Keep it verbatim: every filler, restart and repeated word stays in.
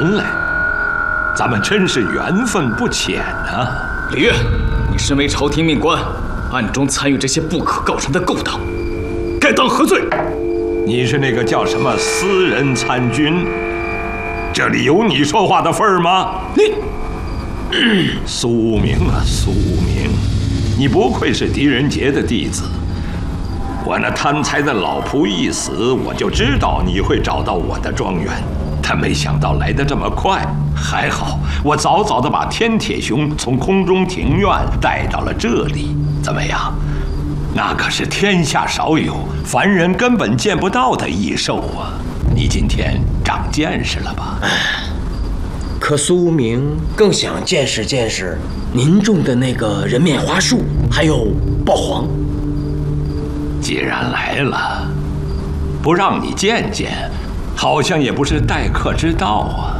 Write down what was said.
来，咱们真是缘分不浅啊！ 李越，你身为朝廷命官，暗中参与这些不可告人的勾当，该当何罪？ 你是那个叫什么私人参军？这里有你说话的份儿吗？ 你， 苏明啊，苏明，你不愧是狄仁杰的弟子。我那贪财的老仆一死，我就知道你会找到我的庄园，但没想到来得这么快。还好我早早的把天铁熊从空中庭院带到了这里。怎么样？那可是天下少有、凡人根本见不到的异兽啊！你今天长见识了吧？ 可苏无名更想见识见识您种的那个人面花树，还有豹黄。 既然来了，不让你见见，好像也不是待客之道啊。